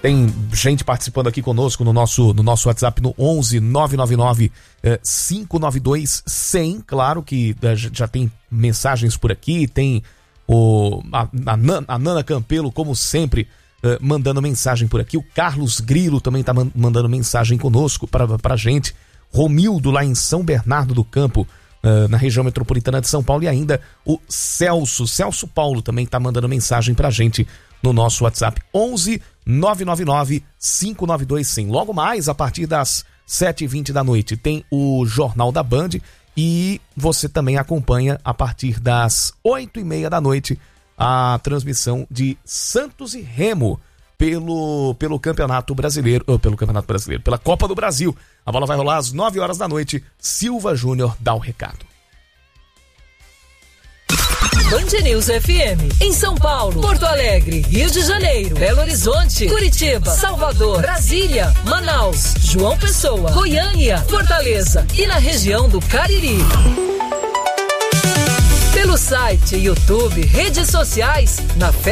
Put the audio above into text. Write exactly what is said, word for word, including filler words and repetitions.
Tem gente participando aqui conosco no nosso, no nosso WhatsApp no onze nove nove nove cinco nove dois cem. Claro que já tem mensagens por aqui, tem o, a, a, a Nana Campelo, como sempre, uh, mandando mensagem por aqui. O Carlos Grilo também tá mandando mensagem conosco pra, pra gente. Romildo lá em São Bernardo do Campo, uh, na região metropolitana de São Paulo. E ainda o Celso, Celso Paulo também tá mandando mensagem pra gente no nosso WhatsApp onze nove nove nove cinco nove dois cem. Logo mais, a partir das sete e vinte da noite, tem o Jornal da Band e você também acompanha a partir das oito e meia da noite a transmissão de Santos e Remo pelo, pelo Campeonato Brasileiro, ou pelo Campeonato Brasileiro, pela Copa do Brasil. A bola vai rolar às nove horas da noite. Silva Júnior dá o recado. Band News F M, em São Paulo, Porto Alegre, Rio de Janeiro, Belo Horizonte, Curitiba, Salvador, Brasília, Manaus, João Pessoa, Goiânia, Fortaleza e na região do Cariri. Pelo site, YouTube, redes sociais, na